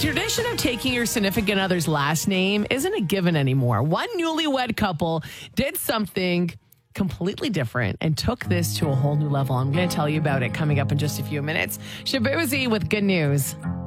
tradition of taking your significant other's last name isn't a given anymore. One newlywed couple did something completely different and took this to a whole new level. I'm going to tell you about it coming up in just a few minutes. Shabuzi with good news.